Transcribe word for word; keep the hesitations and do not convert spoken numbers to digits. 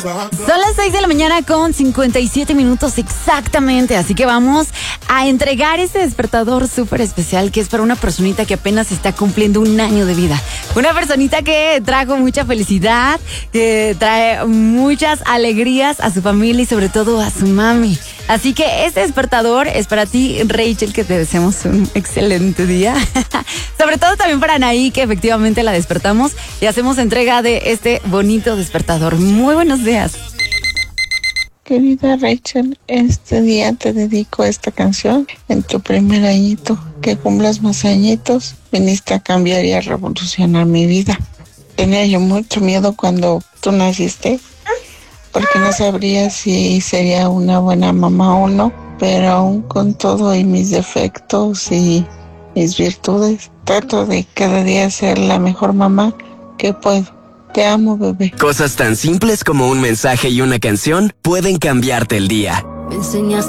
Son las seis de la mañana con cincuenta y siete minutos exactamente, así que vamos a entregar ese despertador súper especial que es para una personita que apenas está cumpliendo un año de vida. Una personita que trajo mucha felicidad, que trae muchas alegrías a su familia y sobre todo a su mami. Así que este despertador es para ti, Rachel, que te deseamos un excelente día. Sobre todo también para Anaí, que efectivamente la despertamos y hacemos entrega de este bonito despertador. Muy buenos días. Querida Rachel, este día te dedico esta canción en tu primer añito. Que cumplas más añitos. Viniste a cambiar y a revolucionar mi vida. Tenía yo mucho miedo cuando tú naciste, porque no sabría si sería una buena mamá o no, pero aún con todo y mis defectos y mis virtudes, trato de cada día ser la mejor mamá que puedo. Te amo, bebé. Cosas tan simples como un mensaje y una canción pueden cambiarte el día. Me enseñaste